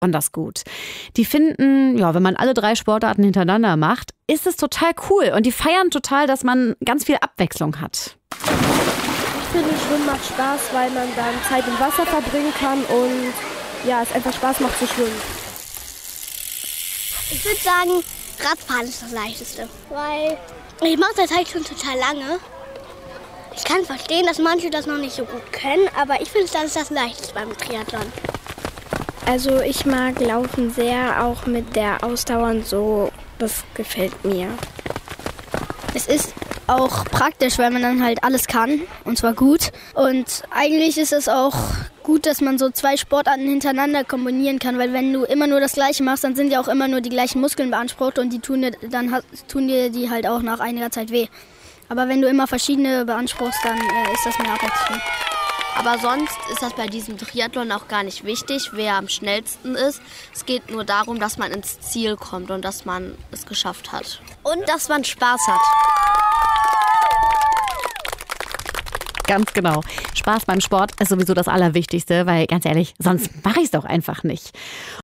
besonders gut. Die finden, ja, wenn man alle 3 Sportarten hintereinander macht, ist es total cool. Und die feiern total, dass man ganz viel Abwechslung hat. Ich finde, Schwimmen macht Spaß, weil man dann Zeit im Wasser verbringen kann und ja, es einfach Spaß macht zu schwimmen. Ich würde sagen, Radfahren ist das Leichteste, weil ich mache das halt schon total lange. Ich kann verstehen, dass manche das noch nicht so gut können, aber ich finde, das ist das Leichteste beim Triathlon. Also ich mag Laufen sehr, auch mit der Ausdauer und so, das gefällt mir. Es ist auch praktisch, weil man dann halt alles kann, und zwar gut. Und eigentlich ist es auch gut, dass man so 2 Sportarten hintereinander kombinieren kann, weil wenn du immer nur das Gleiche machst, dann sind ja auch immer nur die gleichen Muskeln beansprucht und die tun dir die halt auch nach einiger Zeit weh. Aber wenn du immer verschiedene beanspruchst, dann ist das mehr Abwechslung. Aber sonst ist das bei diesem Triathlon auch gar nicht wichtig, wer am schnellsten ist. Es geht nur darum, dass man ins Ziel kommt und dass man es geschafft hat. Und dass man Spaß hat. Ganz genau. Spaß beim Sport ist sowieso das Allerwichtigste, weil ganz ehrlich, sonst mache ich es doch einfach nicht.